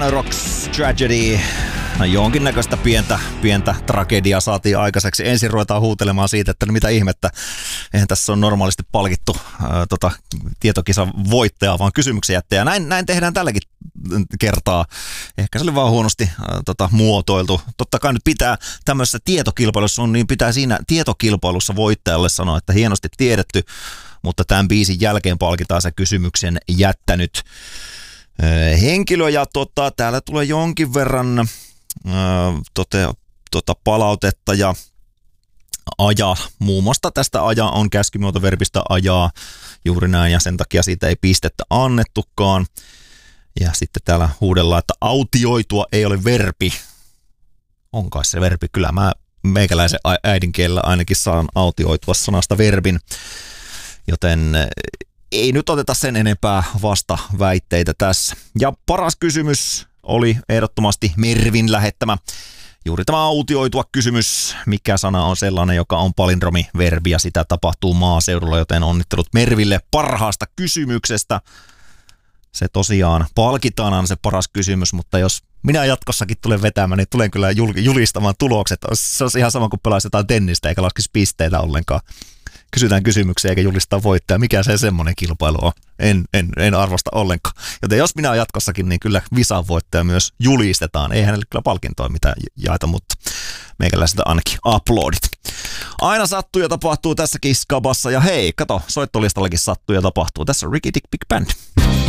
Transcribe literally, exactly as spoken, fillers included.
Rocks Tragedy. No jonkinnäköistä pientä, pientä tragediaa saatiin aikaiseksi. Ensin ruvetaan huutelemaan siitä, että mitä ihmettä. Eihän tässä on normaalisti palkittu ää, tota, tietokisan voittajaa, vaan kysymyksen jättäjä. Näin, näin tehdään tälläkin kertaa. Ehkä se oli vaan huonosti ää, tota, muotoiltu. Totta kai nyt pitää tämmöisessä tietokilpailussa on, niin pitää siinä tietokilpailussa voittajalle sanoa, että hienosti tiedetty, mutta tämän biisin jälkeen palkitaan se kysymyksen jättänyt ää, henkilö. Ja tota, täällä tulee jonkin verran Tote, tota palautetta ja aja. Muun muassa tästä aja on käskymuotoverbistä ajaa juuri näin ja sen takia siitä ei pistettä annettukaan. Ja sitten täällä huudellaan, että autioitua ei ole verbi. On kai se verbi. Kyllä mä meikäläisen äidinkielellä ainakin saan autioitua sanasta verbin. Joten ei nyt oteta sen enempää vasta väitteitä tässä. Ja paras kysymys oli ehdottomasti Mervin lähettämä. Juuri tämä autioitua kysymys, mikä sana on sellainen, joka on palindromiverbi ja sitä tapahtuu maaseudulla, joten onnittelut Merville parhaasta kysymyksestä. Se tosiaan palkitaan se paras kysymys, mutta jos minä jatkossakin tulen vetämään, niin tulen kyllä julistamaan tulokset. Se on ihan sama kuin pelaisi jotain tennistä eikä laskisi pisteitä ollenkaan. Kysytään kysymyksiä eikä julistaa voittaja. Mikä se semmoinen kilpailu on? En, en, en arvosta ollenkaan. Joten jos minä jatkossakin, niin kyllä visan voittaja myös julistetaan. Ei hänelle kyllä palkintoa mitään jaeta, mutta meikäläiseltä ainakin uploadit. Aina sattuu ja tapahtuu tässäkin skabassa. Ja hei, kato, soittolistallakin sattuu ja tapahtuu. Tässä on Ricky Dick Big Band.